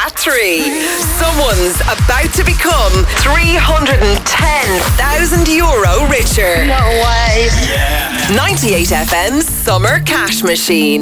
At 3, someone's about to become €310,000 richer. No way. 98 FM's Summer Cash Machine.